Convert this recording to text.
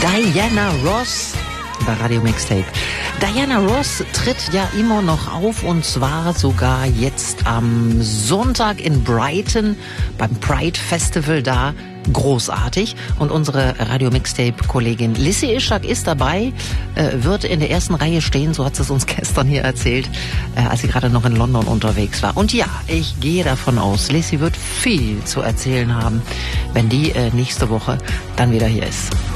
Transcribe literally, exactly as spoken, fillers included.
Diana Ross bei Radio Mixtape. Diana Ross tritt ja immer noch auf, und zwar sogar jetzt am Sonntag in Brighton beim Pride Festival da. Großartig. Und unsere Radio Mixtape Kollegin Lissy Ischak ist dabei, äh, wird in der ersten Reihe stehen, so hat sie es uns gestern hier erzählt, äh, als sie gerade noch in London unterwegs war. Und ja, ich gehe davon aus, Lissy wird viel zu erzählen haben, wenn die äh, nächste Woche dann wieder hier ist.